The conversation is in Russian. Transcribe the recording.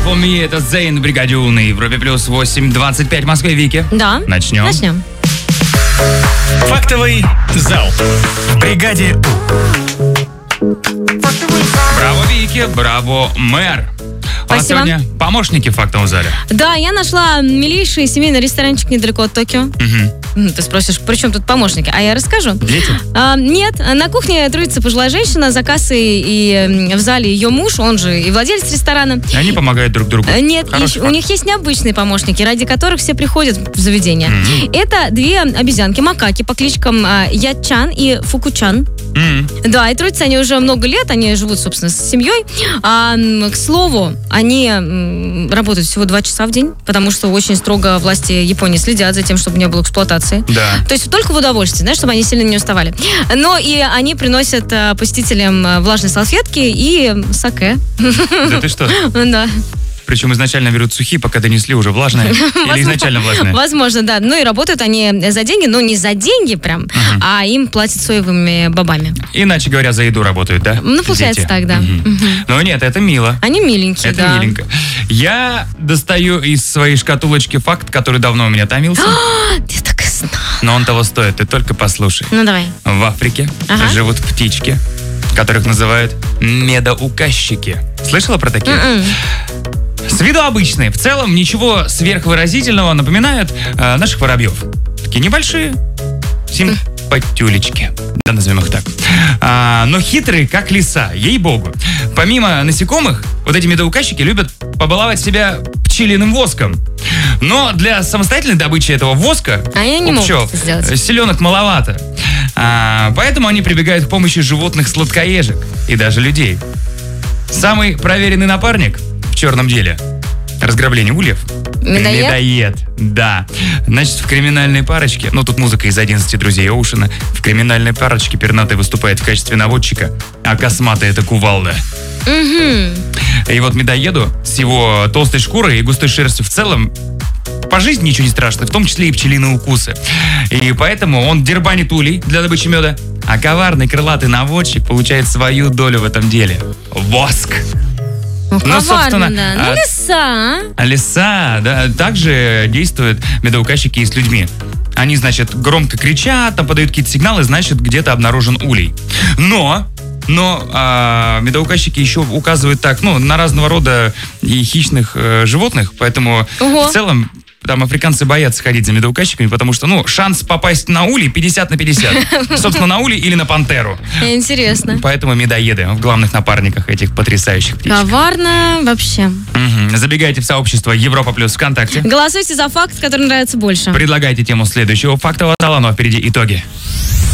For Me, это Зейн в бригаде У на Европе плюс 8:25 в Москве. Вики. Да. Начнем. Фактовый зал в бригаде У. Браво, Вики, браво, мэр. У нас Спасибо. сегодня помощники в фактовом зале. Да, я нашла милейший семейный ресторанчик недалеко от Токио. Ты спросишь, при чем тут помощники? А я расскажу. Дети? Нет, на кухне трудится пожилая женщина, за кассой и в зале ее муж, он же и владелец ресторана. И они помогают друг другу. Нет, у них есть необычные помощники, ради которых все приходят в заведение. Это две обезьянки, макаки по кличкам Ячан и Фукучан. Да, и трудятся они уже много лет, они живут, собственно, с семьей. К слову, они работают всего 2 часа в день, потому что очень строго власти Японии следят за тем, чтобы не было эксплуатации. Да. То есть только в удовольствие, знаешь, чтобы они сильно не уставали. Но и они приносят посетителям влажные салфетки и саке. Да ты что? Да. Причем изначально берут сухие, пока донесли уже влажные. Или изначально влажные. Возможно, да. Ну и работают они за деньги, но не за деньги прям, а им платят соевыми бобами. Иначе говоря, за еду работают, да? Ну, получается Дети. так, да. Но нет, это мило. Они миленькие, Это да. миленько. Я достаю из своей шкатулочки факт, который давно у меня томился. Я так и знала. Но он того стоит, ты только послушай. Ну, давай. В Африке живут птички, которых называют медоуказчики. Слышала про таких? С виду обычные. В целом ничего сверхвыразительного, напоминают наших воробьев. Такие небольшие симпатюлечки. Да, назовем их так. Но хитрые, как лиса, ей-богу. Помимо насекомых, вот эти медоуказчики любят побаловать себя пчелиным воском. Но для самостоятельной добычи этого воска Они не у могут пчел это сделать. селенок маловато. Поэтому они прибегают к помощи животных-сладкоежек и даже людей. Самый проверенный напарник в черном деле — разграбление ульев. Медоед? Медоед, да. Значит, в криминальной парочке, тут музыка из 11 друзей Оушена, в криминальной парочке пернатый выступает в качестве наводчика, а косматый — это кувалда. И вот медоеду с его толстой шкурой и густой шерстью в целом по жизни ничего не страшно, в том числе и пчелиные укусы. И поэтому он дербанит улей для добычи меда, а коварный крылатый наводчик получает свою долю в этом деле. Воск. Коварно, да. Лиса. Лиса, да, также действуют медоуказчики и с людьми. Они, значит, громко кричат, там подают какие-то сигналы, значит, где-то обнаружен улей. Но медоуказчики еще указывают так, на разного рода и хищных животных, поэтому в целом там африканцы боятся ходить за медоуказчиками, потому что, шанс попасть на улей 50 на 50. Собственно, на улей или на пантеру. Интересно. Поэтому медоеды в главных напарниках этих потрясающих птичек. Коварно вообще. Забегайте в сообщество Европа Плюс ВКонтакте. Голосуйте за факт, который нравится больше. Предлагайте тему следующего фактового зала, но впереди итоги.